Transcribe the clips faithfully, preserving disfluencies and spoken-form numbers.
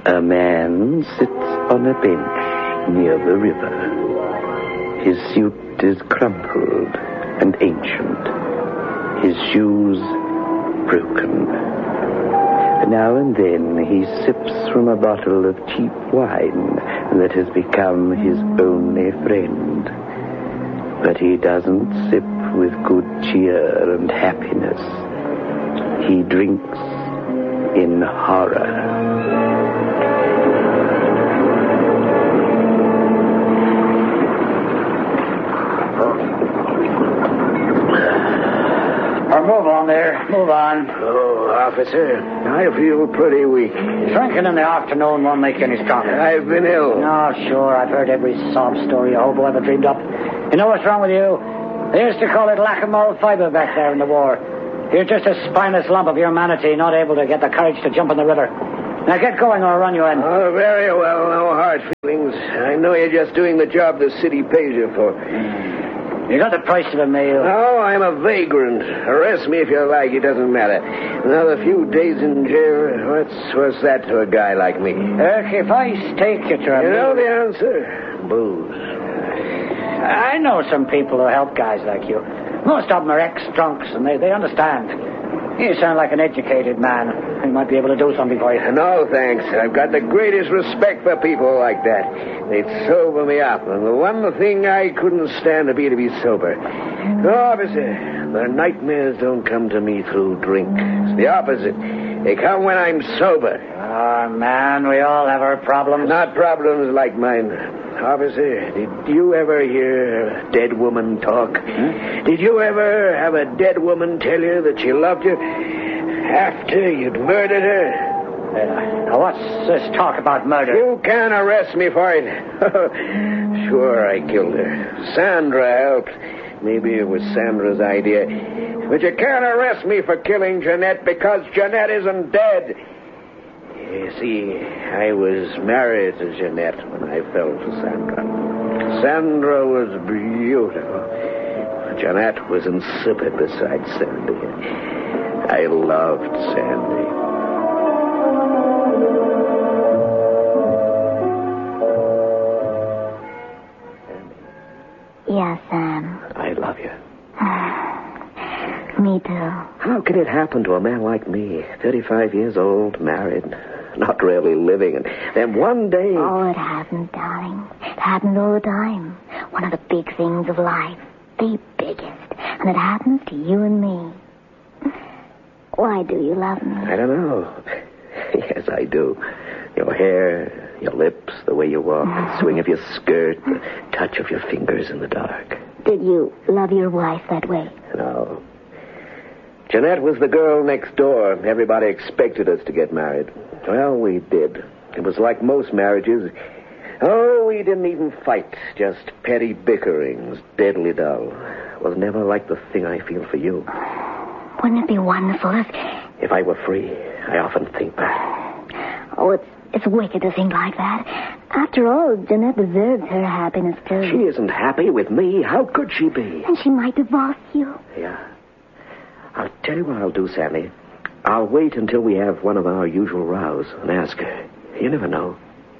A man sits on a bench near the river. His suit is crumpled and ancient. His shoes broken. Now and then he sips from a bottle of cheap wine that has become his only friend. But he doesn't sip with good cheer and happiness. He drinks in horror. Move on there. Move on. Oh, officer, I feel pretty weak. Drinking in the afternoon won't make you any stronger. I've been ill. Oh, sure. I've heard every sob story a hobo ever dreamed up. You know what's wrong with you? They used to call it lack of moral fiber back there in the war. You're just a spineless lump of humanity, not able to get the courage to jump in the river. Now get going or I'll run you in. Oh, very well. No hard feelings. I know you're just doing the job the city pays you for. You got the price of a meal. No, I'm a vagrant. Arrest me if you like. It doesn't matter. Another few days in jail. What's, what's that to a guy like me? Look, if I stake you to a You meal... know the answer? Booze. I know some people who help guys like you. Most of them are ex-drunks, and they, they understand. You sound like an educated man. You might be able to do something for you. No, thanks. I've got the greatest respect for people like that. They'd sober me up, and the one thing I couldn't stand to be to be sober. No, officer, the nightmares don't come to me through drink. It's the opposite. They come when I'm sober. Oh, man, we all have our problems. Not problems like mine. Officer, did you ever hear a dead woman talk? Hmm? Did you ever have a dead woman tell you that she loved you after you'd murdered her? Uh, now, what's this talk about murder? You can't arrest me for it. Sure, I killed her. Sandra helped. Maybe it was Sandra's idea. But you can't arrest me for killing Jeanette because Jeanette isn't dead. You see, I was married to Jeanette when I fell for Sandra. Sandra was beautiful. Jeanette was insipid beside Sandy. I loved Sandy. Yes, Sam. I love you. Me too. How can it happen to a man like me, thirty-five years old, married, not really living, and then one day... Oh, it happens, darling. It happens all the time. One of the big things of life. The biggest. And it happens to you and me. Why do you love me? I don't know. Yes, I do. Your hair, your lips, the way you walk, the swing of your skirt, the touch of your fingers in the dark. Did you love your wife that way? No. Jeanette was the girl next door. Everybody expected us to get married. Well, we did. It was like most marriages. Oh, we didn't even fight. Just petty bickerings, deadly dull. It was never like the thing I feel for you. Wouldn't it be wonderful if... If I were free, I often think that. Oh, it's, it's wicked to think like that. After all, Jeanette deserves her happiness, too. She isn't happy with me. How could she be? And she might divorce you. Yeah. I'll tell you what I'll do, Sandy. I'll wait until we have one of our usual rows and ask her. You never know.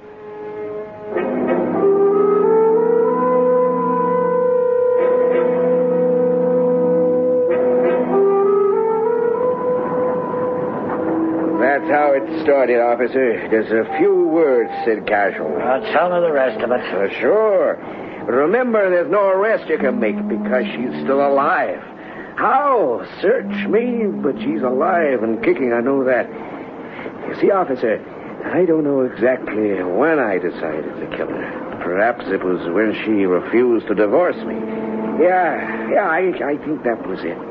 That's how it started, officer. Just a few words, said Casual. I'll tell her the rest of it. Uh, sure. But remember, there's no arrest you can make because she's still alive. How? Search me, but she's alive and kicking, I know that. You see, officer, I don't know exactly when I decided to kill her. Perhaps it was when she refused to divorce me. Yeah, yeah, I, I think that was it.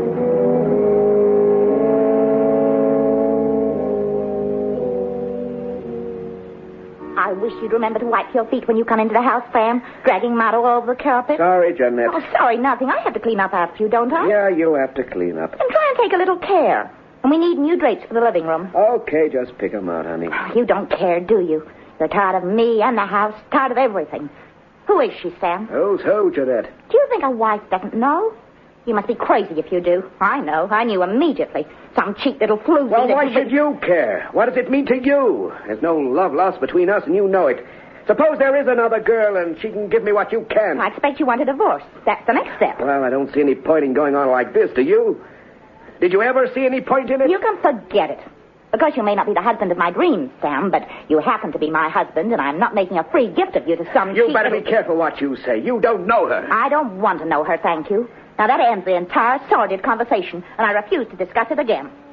I wish you'd remember to wipe your feet when you come into the house, Sam, dragging mud all over the carpet. Sorry, Jeanette. Oh, sorry, nothing. I have to clean up after you, don't I? Yeah, you'll have to clean up. And try and take a little care. And we need new drapes for the living room. Okay, just pick them out, honey. You don't care, do you? You're tired of me and the house, tired of everything. Who is she, Sam? Who's who, Jeanette? Do you think a wife doesn't know? You must be crazy if you do. I know. I knew immediately. Some cheap little floozy. Well, that why you should you care? What does it mean to you? There's no love lost between us, and you know it. Suppose there is another girl, and she can give me what you can. I expect you want a divorce. That's the next step. Well, I don't see any point in going on like this, do you? Did you ever see any point in it? You can forget it. Because you may not be the husband of my dreams, Sam, but you happen to be my husband, and I'm not making a free gift of you to some You cheap better little... be careful what you say. You don't know her. I don't want to know her, thank you. Now, that ends the entire sordid conversation, and I refuse to discuss it again.